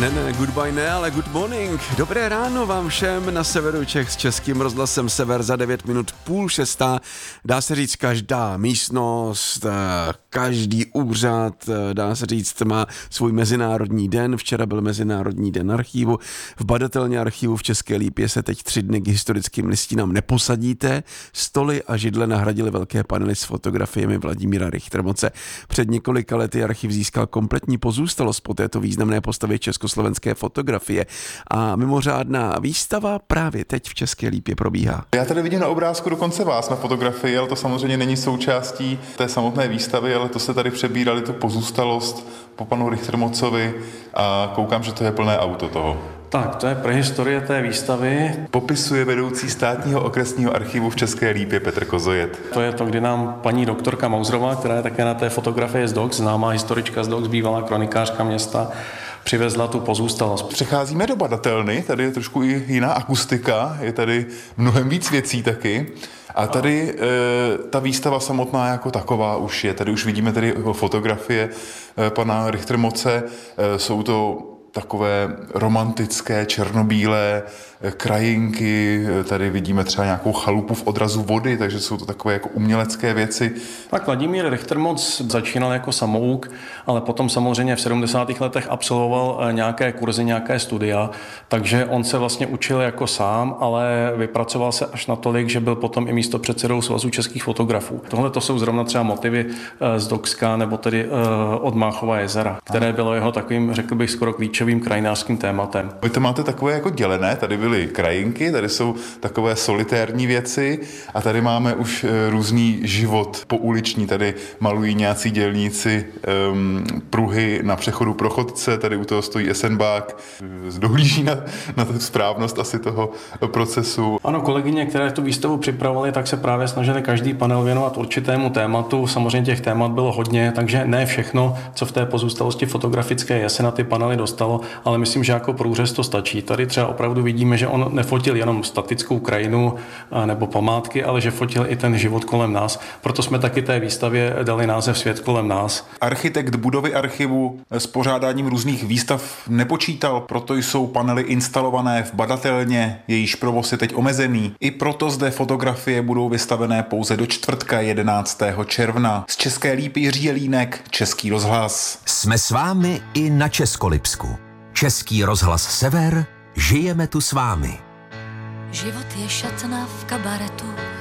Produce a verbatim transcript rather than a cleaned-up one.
Ne, ne, goodbye ne, ale good morning. Dobré ráno vám všem na severu Čech s Českým rozhlasem Sever za devět minut půl šestá. Dá se říct, každá místnost, každý úřad, dá se říct, má svůj mezinárodní den. Včera byl Mezinárodní den archívu. V badatelně archivu v České Lípě se teď tři dny k historickým listinám neposadíte. Stoly a židle nahradily velké panely s fotografiemi Vladimíra Richtermoce. Před několika lety archiv získal kompletní pozůstalost po této významné postavě československé fotografie a mimořádná výstava právě teď v České Lípě probíhá. Já tady vidím na obrázku dokonce vás na fotografii, ale to samozřejmě není součástí té samotné výstavy, ale to se tady přebírali tu pozůstalost po panu Richtermocovi a koukám, že to je plné auto toho. Tak, to je prehistorie té výstavy. Popisuje vedoucí státního okresního archivu v České Lípě Petr Kozojet. To je to, kdy nám paní doktorka Mauzrová, která je také na té fotografii z Dox, známá historička z Dox, bývalá kronikářka města, přivezla tu pozůstalost. Přecházíme do badatelny, tady je trošku i jiná akustika, je tady mnohem víc věcí taky. A tady e, ta výstava samotná jako taková už je. Tady už vidíme tady fotografie e, pana Richtermoce. E, jsou to takové romantické, černobílé krajinky, tady vidíme třeba nějakou chalupu v odrazu vody, takže jsou to takové jako umělecké věci. Tak Vladimír Richtermoc začínal jako samouk, ale potom samozřejmě v sedmdesátých letech absolvoval nějaké kurzy, nějaké studia, takže on se vlastně učil jako sám, ale vypracoval se až natolik, že byl potom i místopředsedou Svazu českých fotografů. Tohle to jsou zrovna třeba motivy z Dokska nebo tedy od Máchova jezera, které bylo jeho takovým, řekl bych, skoro klíčovým krajinářským tématem. Vy to máte takové jako dělené, tady byly krajinky, tady jsou takové solitérní věci a tady máme už různý život pouliční, tady malují nějací dělníci um, pruhy na přechodu pro chodce, tady u toho stojí esenbák, dohlíží na, na tu správnost asi toho procesu. Ano, kolegyně, které tu výstavu připravovaly, tak se právě snažili každý panel věnovat určitému tématu. Samozřejmě těch témat bylo hodně, takže ne všechno, co v té pozůstalosti fotografické je, se na ty panely dostalo, ale myslím, že jako průřez to stačí. Tady třeba opravdu vidíme, že on nefotil jenom statickou krajinu nebo památky, ale že fotil i ten život kolem nás. Proto jsme taky té výstavě dali název Svět kolem nás. Architekt budovy archivu s pořádáním různých výstav nepočítal, proto jsou panely instalované v badatelně, jejíž provoz je teď omezený. I proto zde fotografie budou vystavené pouze do čtvrtka jedenáctého června. Z České Lípy Jiří Jelínek, Český rozhlas. Jsme s vámi i na Českolipsku. Český rozhlas Sever, žijeme tu s vámi. Život je šatna v kabaretu,